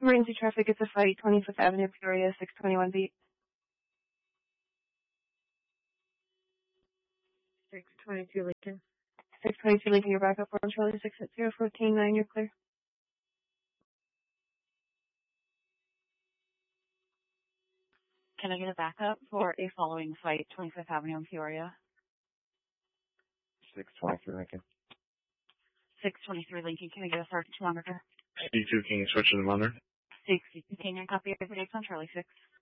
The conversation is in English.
Emergency traffic, it's a fight, 25th Avenue, Peoria, 621 beat. 622 Lincoln. 622 Lincoln, you're back up for Charlie 6 at 014-9, you're clear. Can I get a backup for a following fight, 25th Avenue in Peoria? 623 Lincoln. 623 Lincoln, can I get a sergeant to monitor? 62 King, switching to monitor. 62 King, and copy every day on Charlie 6.